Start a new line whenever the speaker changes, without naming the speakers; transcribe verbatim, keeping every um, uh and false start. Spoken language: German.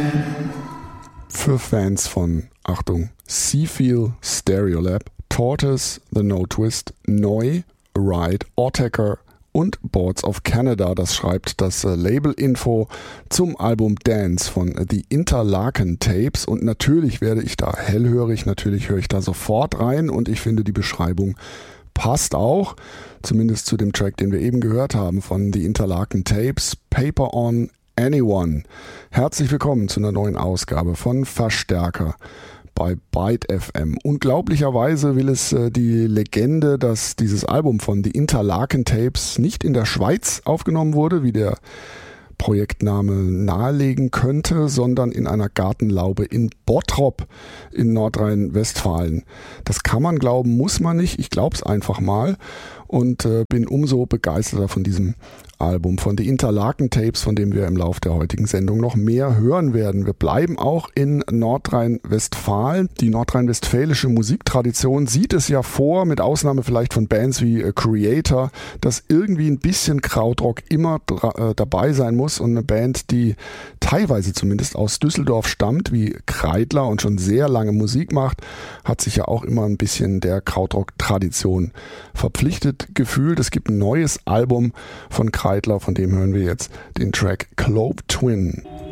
Für Fans von, Achtung, Seafeel, Stereolab, Tortoise, The No Twist, Neu, Ride, Autechre und Boards of Canada. Das schreibt das äh, Label-Info zum Album Dance von äh, The Interlaken Tapes. Und natürlich werde ich da hellhörig, natürlich höre ich da sofort rein und ich finde, die Beschreibung passt auch, zumindest zu dem Track, den wir eben gehört haben von The Interlaken Tapes, Paper on Anyone. Herzlich willkommen zu einer neuen Ausgabe von Verstärker bei Byte F M. Unglaublicherweise will es äh, die Legende, dass dieses Album von The Interlaken Tapes nicht in der Schweiz aufgenommen wurde, wie der Projektname nahelegen könnte, sondern in einer Gartenlaube in Bottrop in Nordrhein-Westfalen. Das kann man glauben, muss man nicht. Ich glaube es einfach mal und äh, bin umso begeisterter von diesem Album, von The Interlaken Tapes, von dem wir im Laufe der heutigen Sendung noch mehr hören werden. Wir bleiben auch in Nordrhein-Westfalen. Die nordrhein-westfälische Musiktradition sieht es ja vor, mit Ausnahme vielleicht von Bands wie Creator, dass irgendwie ein bisschen Krautrock immer dra- äh, dabei sein muss, und eine Band, die teilweise zumindest aus Düsseldorf stammt, wie Kreidler und schon sehr lange Musik macht, hat sich ja auch immer ein bisschen der Krautrock-Tradition verpflichtet gefühlt. Es gibt ein neues Album von Kreidler, von dem hören wir jetzt den Track Clove Twin.